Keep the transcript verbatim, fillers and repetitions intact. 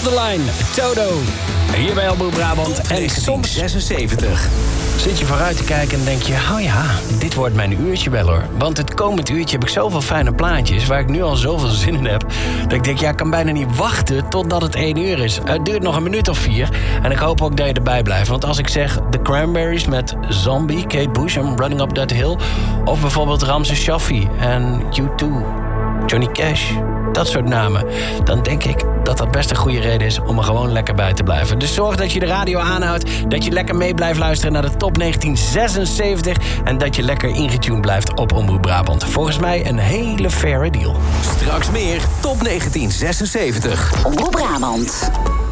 Borderline, Toto. Hier bij Omroep Brabant. En soms zesenzeventig. Zit je vooruit te kijken en denk je... oh ja, dit wordt mijn uurtje wel hoor. Want het komend uurtje heb ik zoveel fijne plaatjes... waar ik nu al zoveel zin in heb... dat ik denk, ja, ik kan bijna niet wachten totdat het één uur is. Het duurt nog een minuut of vier. En ik hoop ook dat je erbij blijft. Want als ik zeg The Cranberries met Zombie, Kate Bush en Running Up That Hill... of bijvoorbeeld Ramses Shaffi en U twee, Johnny Cash... dat soort namen, dan denk ik dat dat best een goede reden is om er gewoon lekker bij te blijven. Dus zorg dat je de radio aanhoudt, dat je lekker mee blijft luisteren naar de top negentien zesenzeventig... en dat je lekker ingetuned blijft op Omroep Brabant. Volgens mij een hele faire deal. Straks meer top negentien zesenzeventig. Omroep Brabant.